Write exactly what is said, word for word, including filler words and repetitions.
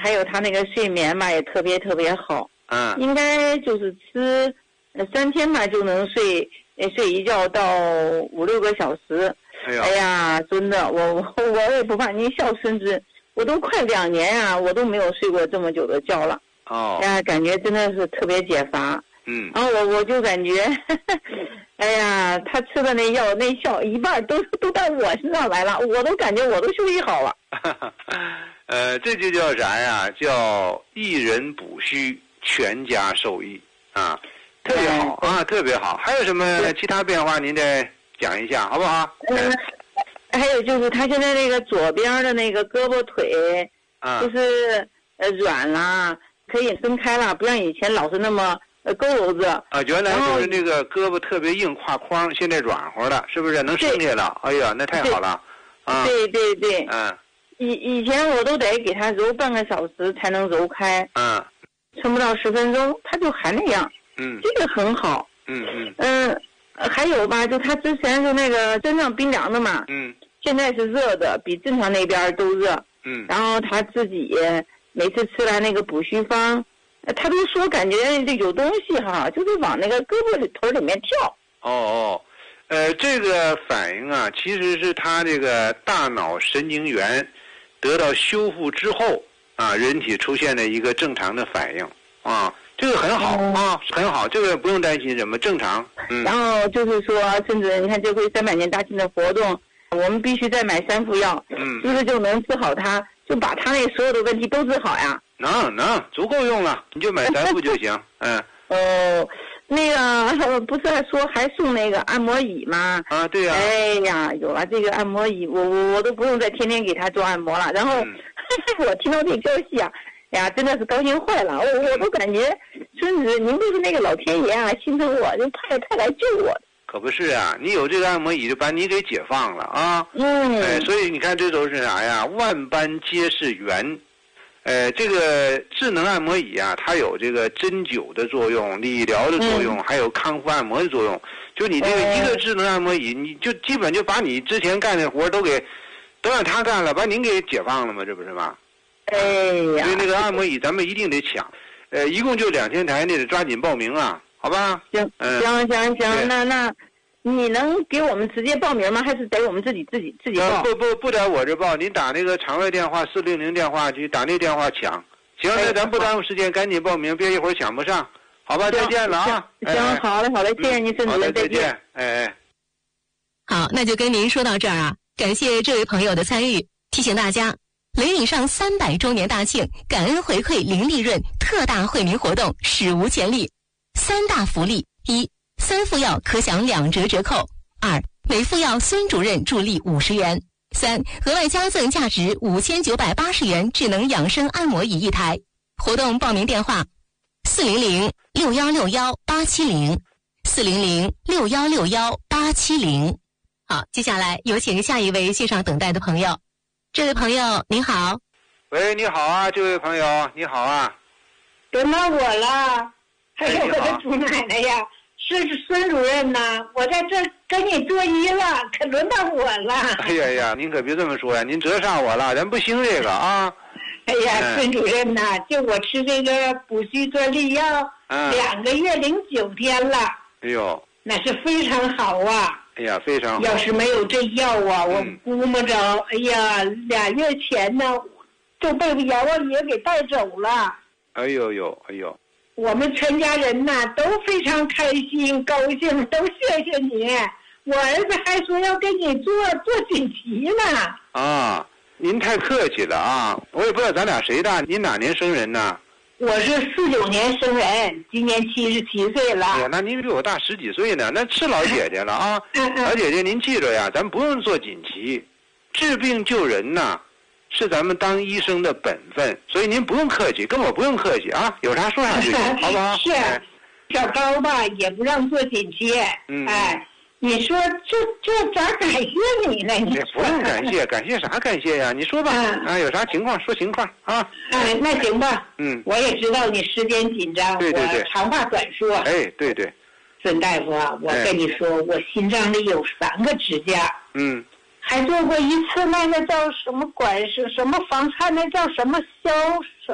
还有他那个睡眠吧，也特别特别好。 嗯， 应该就是吃呃三天吧就能睡，睡一觉到五六个小时。 哎呀， 哎呀，真的，我我我也不怕您笑，甚至我都快两年啊，我都没有睡过这么久的觉了。 哦， 哎呀，感觉真的是特别解乏。 嗯， 然后我我就感觉，呵呵哎呀，他吃的那药那效一半都都到我身上来了，我都感觉我都休息好了。 呃，这就叫啥呀？叫一人补虚，全家受益啊，特别好啊，特别好。还有什么其他变化？您再讲一下好不好？ 嗯，还有就是他现在那个左边的那个胳膊腿， 啊， 就是呃软啦，可以伸开了，不像以前老是那么呃佝偻着。 啊，原来就是那个胳膊特别硬挎筐，现在软和了，是不是能伸开了？哎呀，那太好了。啊， 对对对。 嗯。 以以前我都得给他揉半个小时才能揉开。 嗯。 撑不到十分钟，他就还那样。 嗯。 这个很好。 嗯嗯。 嗯。还有吧，就他之前是那个身上冰凉的嘛， 嗯， 现在是热的，比正常那边都热。 嗯， 然后他自己每次吃完那个补虚方，他都说感觉这有东西哈，就是往那个胳膊里头里面跳。 哦哦，呃，这个反应啊，其实是他这个大脑神经元得到修复之后啊，人体出现的一个正常的反应啊。这个很好、嗯、啊，很好，这个不用担心什么，正常。嗯。 然后就是说，甚至你看这回三百年大庆的活动，我们必须再买三副药， 嗯， 是不是就能治好他，就把他那所有的问题都治好呀？ 能能，足够用了，你就买三副就行。嗯。 哦，那个不是还说还送那个按摩椅吗？ 啊，对呀、啊。 哎呀，有了这个按摩椅，我我我都不用再天天给他做按摩了。然后、嗯、我听到这个消息啊。哎呀，真的是高兴坏了！我我都感觉，孙子，您就是那个老天爷啊，心疼我，就派派来救我。 可不是啊，你有这个按摩椅，就把你给解放了啊！ 嗯， 哎，所以你看，这都是啥呀？万般皆是缘。呃，这个智能按摩椅啊，它有这个针灸的作用、理疗的作用，嗯、还有康复按摩的作用。就你这个一个智能按摩椅，嗯、你就基本就把你之前干的活都给都让他干了，把您给解放了嘛，这不是吗？ 哎呀， 所以那个按摩椅咱们一定得抢，呃，一共就两千台，你得抓紧报名啊，好吧？ 行， 嗯、 行行行，那那，你能给我们直接报名吗？还是得我们自己自己自己报？ 不不不得我这报，您打那个场外电话四零零电话去打那电话抢。行，那咱不耽误时间，赶紧报名，别一会儿抢不上，好吧？再见了啊！ 行，行好嘞好嘞，谢谢您，孙主任， 再见。哎哎， 好，那就跟您说到这儿啊，感谢这位朋友的参与，提醒大家。雷影上三百周年大庆，感恩回馈零利润特大惠民活动史无前例，三大福利：一、三副药可享两折折扣；二、每副药孙主任助力五十元；三、额外加赠价值五千九百八十元智能养生按摩椅一台。活动报名电话：四零零六幺六幺八七零，四零零六幺六幺八七零。好，接下来有请下一位线上等待的朋友。这位朋友您好。 喂，你好啊，这位朋友你好啊。 轮到我了，还有我的祖奶奶呀，是孙主任呐，我在这跟你作揖了，可轮到我了。 哎呀呀，您可别这么说呀，您折煞我了，咱不兴这个啊。 哎呀，嗯、孙主任呐，就我吃这个补虚专利药，嗯、两个月零九天了。 哎呦， 那是非常好啊。 哎呀，非常好。 要是没有这药啊，我估摸着，嗯、哎呀，俩月前呢，就被阎王爷给带走了。 哎呦呦，哎呦！ 我们全家人呐都非常开心、高兴，都谢谢你。我儿子还说要给你做做锦旗呢。 啊，您太客气了啊！我也不知道咱俩谁大，您哪年生人呢？ 我是四九年生人，今年七十七岁了。 哎呀，那您比我大十几岁呢，那是老姐姐了啊！老姐姐，您记着呀，咱不用做锦旗，治病救人呐，是咱们当医生的本分，所以您不用客气，跟我不用客气啊，有啥说啥就行，好不好？ 是， 哎、 小高吧也不让做锦旗， 嗯， 哎。你说这这咋感谢你呢？你不用感谢，感谢啥感谢呀？你说吧，嗯、啊，有啥情况说情况啊？ 哎，那行吧， 嗯， 我也知道你时间紧张， 对对对， 我长话短说。 哎，对对， 孙大夫啊，我跟你说，哎、我心脏里有三个支架， 嗯， 还做过一次那个叫什么管是什么房颤，那叫什么消。